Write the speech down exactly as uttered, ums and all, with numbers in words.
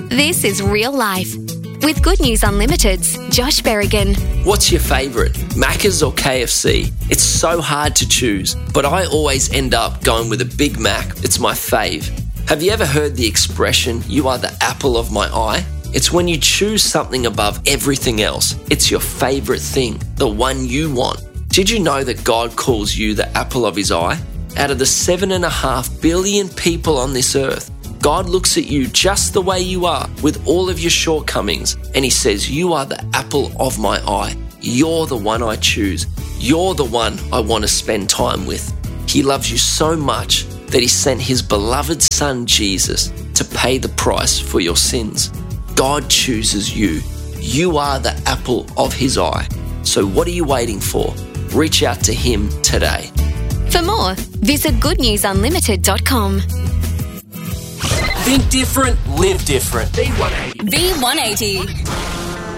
This is Real Life with Good News Unlimited's Josh Berrigan. What's your favourite, Macca's or K F C? It's so hard to choose, but I always end up going with a Big Mac. It's my fave. Have you ever heard the expression, you are the apple of my eye? It's when you choose something above everything else. It's your favourite thing, the one you want. Did you know that God calls you the apple of his eye? Out of the seven and a half billion people on this earth, God looks at you just the way you are, with all of your shortcomings, and he says, you are the apple of my eye. You're the one I choose. You're the one I want to spend time with. He loves you so much that he sent his beloved son, Jesus, to pay the price for your sins. God chooses you. You are the apple of his eye. So what are you waiting for? Reach out to him today. For more, visit good news unlimited dot com. Think different, live different. V one eighty. V one eighty.